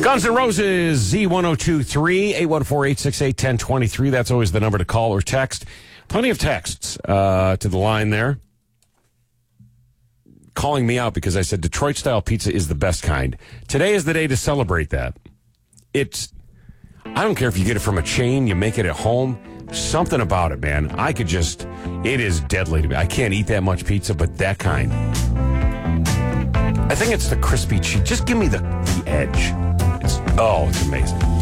Guns N' Roses, Z1023, 814-868-1023. That's always the number to call or text. Plenty of texts to the line there. Calling me out because I said Detroit-style pizza is the best kind. Today is the day to celebrate that. I don't care if you get it from a chain, you make it at home. Something about it, man. It is deadly to me. I can't eat that much pizza, but that kind. I think it's the crispy cheese. Just give me the edge. It's amazing.